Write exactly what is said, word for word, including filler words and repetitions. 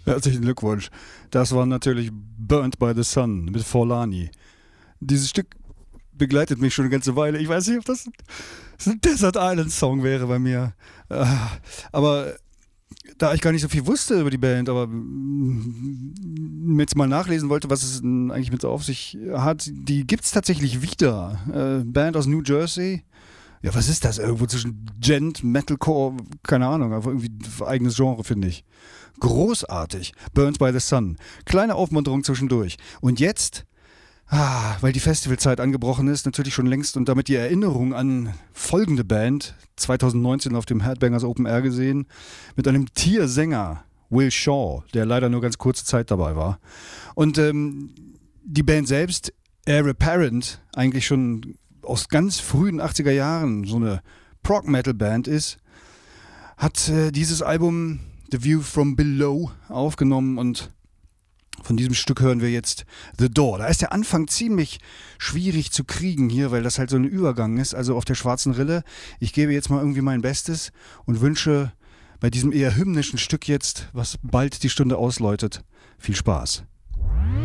Herzlichen Glückwunsch. Das war natürlich Burnt by the Sun mit Forlani. Dieses Stück begleitet mich schon eine ganze Weile. Ich weiß nicht, ob das ein Desert Island Song wäre bei mir. Äh, Aber da ich gar nicht so viel wusste über die Band, aber mm, jetzt mal nachlesen wollte, was es denn eigentlich mit so auf sich hat, die gibt es tatsächlich wieder. Äh, Band aus New Jersey. Ja, was ist das? Irgendwo zwischen Gent, Metalcore, keine Ahnung, aber irgendwie ein eigenes Genre, finde ich. Großartig. Burnt by the Sun. Kleine Aufmunterung zwischendurch. Und jetzt, ah, weil die Festivalzeit angebrochen ist, natürlich schon längst und damit die Erinnerung an folgende Band, zwanzig neunzehn auf dem Headbangers Open Air gesehen, mit einem Tiersänger, Will Shaw, der leider nur ganz kurze Zeit dabei war. Und ähm, die Band selbst, Heir Apparent, eigentlich schon aus ganz frühen achtziger Jahren so eine Prog-Metal-Band ist, hat äh, dieses Album The View from Below aufgenommen und von diesem Stück hören wir jetzt The Door. Da ist der Anfang ziemlich schwierig zu kriegen hier, weil das halt so ein Übergang ist, also auf der schwarzen Rille. Ich gebe jetzt mal irgendwie mein Bestes und wünsche bei diesem eher hymnischen Stück jetzt, was bald die Stunde ausläutet, viel Spaß.